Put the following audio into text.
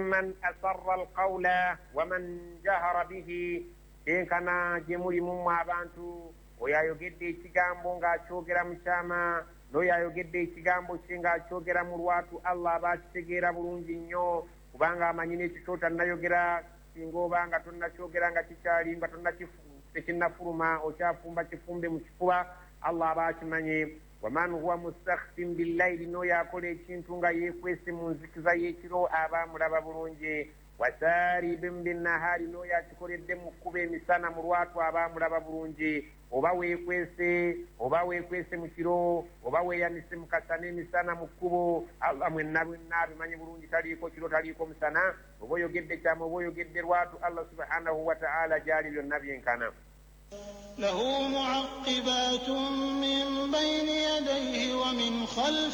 من أسر القول ومن جهر به كنا جمولي مما بانتو ويا يجد ikigambo ng'akyogera mu kyama n'oyo ayogedde ekigambo kye ng'akyogera mu lwatu Allah aba akitegeera bulungi nnyo kubanga amanyi n'ekyo ky'otannayogera singa oba nga tonnakyogera nga kikyali nga tekinnafuluma okyafumba kifumbe mu kifuba Allah aba akimanyi. waman huwa mustakhfin billayli n'oyo akola ekintu nga yeekwese mu nzikiza y'ekiro aba amulaba bulungi. wasaaribin binnahaari n'oyo akikoledde mu kkuba emisana mu lwatu aba amulaba bulungi. oba weekwese mu kiro oba weeyanise mu kasana emisana mu kkubo Allah mwenna abimanyi bulungi taliiko kiro taliiko musana. oba oyogedde kyama oba oyogedde lwatu Allah subhanahu wa ta'ala gyali byonna byenkana. له معقبات من بين يديه ومن خلفه